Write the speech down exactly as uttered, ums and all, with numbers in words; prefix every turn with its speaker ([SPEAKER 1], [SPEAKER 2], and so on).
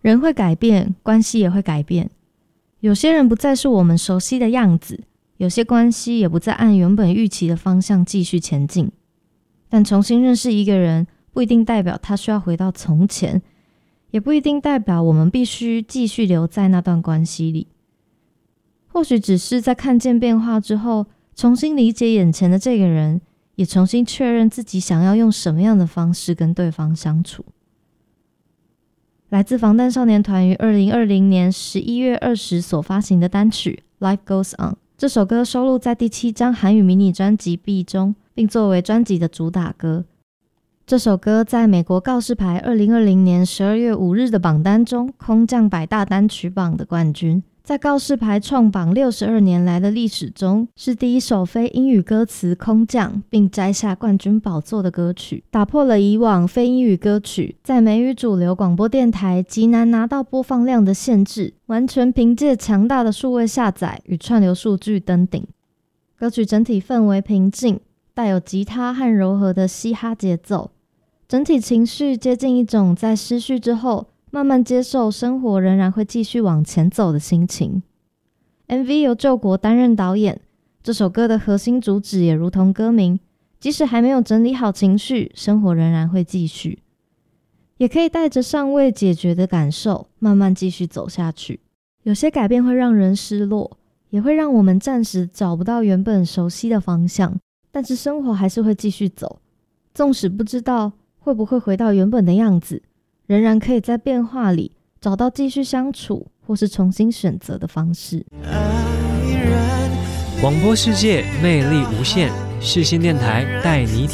[SPEAKER 1] 人会改变，关系也会改变。有些人不再是我们熟悉的样子，有些关系也不再按原本预期的方向继续前进。但重新认识一个人，不一定代表他需要回到从前，也不一定代表我们必须继续留在那段关系里。或许只是在看见变化之后，重新理解眼前的这个人，也重新确认自己想要用什么样的方式跟对方相处。来自防弹少年团于二零二零年十一月二十所发行的单曲 Life Goes On， 这首歌收录在第七张韩语迷你专辑 B 中，并作为专辑的主打歌。这首歌在美国告示牌二零二零年十二月五日的榜单中空降百大单曲榜的冠军，在告示牌创榜六十二年来的历史中，是第一首非英语歌词空降并摘下冠军宝座的歌曲，打破了以往非英语歌曲在美语主流广播电台极难拿到播放量的限制，完全凭借强大的数位下载与串流数据登顶。歌曲整体氛围平静，带有吉他和柔和的嘻哈节奏，整体情绪接近一种在失去之后慢慢接受生活仍然会继续往前走的心情。 M V 由救国担任导演，这首歌的核心主旨也如同歌名，即使还没有整理好情绪，生活仍然会继续，也可以带着尚未解决的感受慢慢继续走下去。有些改变会让人失落，也会让我们暂时找不到原本熟悉的方向，但是生活还是会继续走，纵使不知道会不会回到原本的样子，仍然可以在变化里找到继续相处或是重新选择的方式。
[SPEAKER 2] 广播世界魅力无限，世新电台带你